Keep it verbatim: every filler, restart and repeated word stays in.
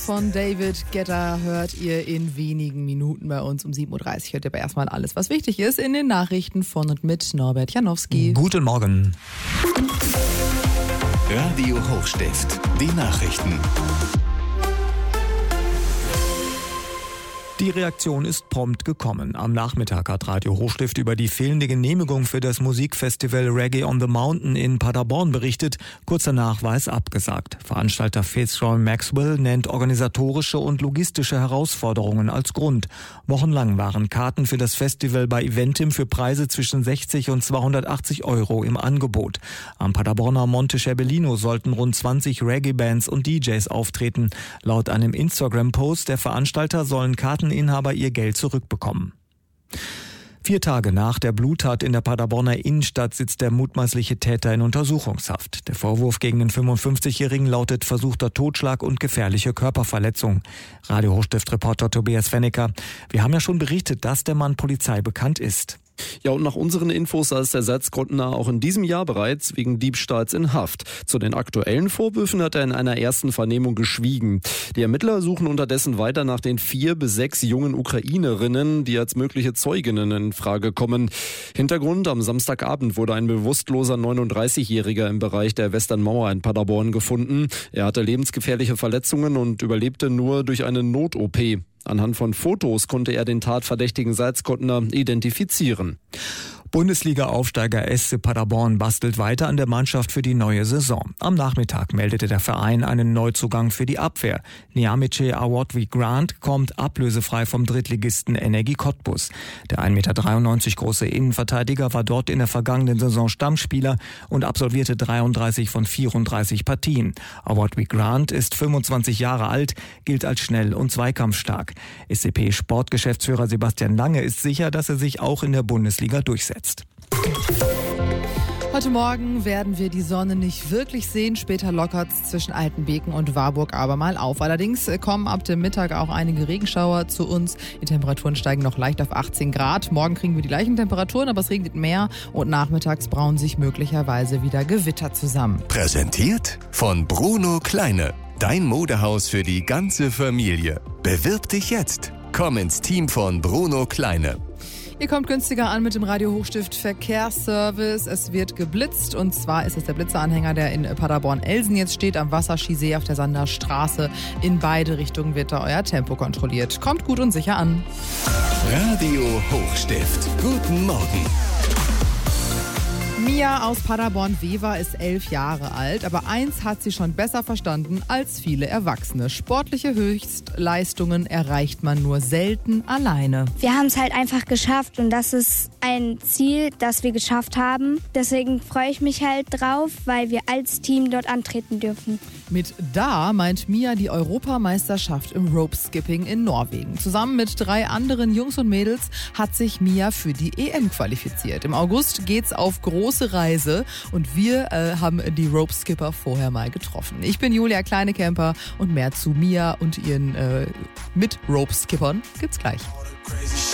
Von David Guetta hört ihr in wenigen Minuten bei uns um sieben Uhr dreißig. Hört ihr aber erstmal alles, was wichtig ist, in den Nachrichten von und mit Norbert Janowski. Guten Morgen. Radio Hochstift, die Nachrichten. Die Reaktion ist prompt gekommen. Am Nachmittag hat Radio Hochstift über die fehlende Genehmigung für das Musikfestival Reggae on the Mountain in Paderborn berichtet. Kurz danach war es abgesagt. Veranstalter Fitzroy Maxwell nennt organisatorische und logistische Herausforderungen als Grund. Wochenlang waren Karten für das Festival bei Eventim für Preise zwischen sechzig und zweihundertachtzig Euro im Angebot. Am Paderborner Monte Scherbellino sollten rund zwanzig Reggae-Bands und D Js auftreten. Laut einem Instagram-Post der Veranstalter sollen Karten Inhaber ihr Geld zurückbekommen. Vier Tage nach der Bluttat in der Paderborner Innenstadt sitzt der mutmaßliche Täter in Untersuchungshaft. Der Vorwurf gegen den fünfundfünfzigjährigen lautet versuchter Totschlag und gefährliche Körperverletzung. Radio Hochstift-Reporter Tobias Fennecker. Wir haben ja schon berichtet, dass der Mann Polizei bekannt ist. Ja, und nach unseren Infos saß der Salzgründner auch in diesem Jahr bereits wegen Diebstahls in Haft. Zu den aktuellen Vorwürfen hat er in einer ersten Vernehmung geschwiegen. Die Ermittler suchen unterdessen weiter nach den vier bis sechs jungen Ukrainerinnen, die als mögliche Zeuginnen in Frage kommen. Hintergrund: Am Samstagabend wurde ein bewusstloser neununddreißigjähriger im Bereich der Westernmauer in Paderborn gefunden. Er hatte lebensgefährliche Verletzungen und überlebte nur durch eine Not-O P. Anhand von Fotos konnte er den Tatverdächtigen Salzkottner identifizieren. Bundesliga-Aufsteiger S C Paderborn bastelt weiter an der Mannschaft für die neue Saison. Am Nachmittag meldete der Verein einen Neuzugang für die Abwehr. Niamice Awodwi Grant kommt ablösefrei vom Drittligisten Energie Cottbus. Der ein Meter dreiundneunzig große Innenverteidiger war dort in der vergangenen Saison Stammspieler und absolvierte dreiunddreißig von vierunddreißig Partien. Awodwi Grant ist fünfundzwanzig Jahre alt, gilt als schnell und zweikampfstark. S C P-Sportgeschäftsführer Sebastian Lange ist sicher, dass er sich auch in der Bundesliga durchsetzt. Heute Morgen werden wir die Sonne nicht wirklich sehen. Später lockert es zwischen Altenbeken und Warburg aber mal auf. Allerdings kommen ab dem Mittag auch einige Regenschauer zu uns. Die Temperaturen steigen noch leicht auf achtzehn Grad. Morgen kriegen wir die gleichen Temperaturen, aber es regnet mehr und nachmittags brauen sich möglicherweise wieder Gewitter zusammen. Präsentiert von Bruno Kleine. Dein Modehaus für die ganze Familie. Bewirb dich jetzt. Komm ins Team von Bruno Kleine. Ihr kommt günstiger an mit dem Radio Hochstift Verkehrsservice. Es wird geblitzt und zwar ist es der Blitzeranhänger, der in Paderborn-Elsen jetzt steht, am Wasserskisee auf der Sanderstraße. In beide Richtungen wird da euer Tempo kontrolliert. Kommt gut und sicher an. Radio Hochstift. Guten Morgen. Mia aus Paderborn-Wever ist elf Jahre alt, aber eins hat sie schon besser verstanden als viele Erwachsene. Sportliche Höchstleistungen erreicht man nur selten alleine. Wir haben es halt einfach geschafft und das ist ein Ziel, das wir geschafft haben. Deswegen freue ich mich halt drauf, weil wir als Team dort antreten dürfen. Mit da meint Mia die Europameisterschaft im Rope-Skipping in Norwegen. Zusammen mit drei anderen Jungs und Mädels hat sich Mia für die E M qualifiziert. Im August geht's auf große Reise und wir äh, haben die Rope-Skipper vorher mal getroffen. Ich bin Julia Kleinekemper und mehr zu Mia und ihren äh, Mit-Rope-Skippern gibt's gleich.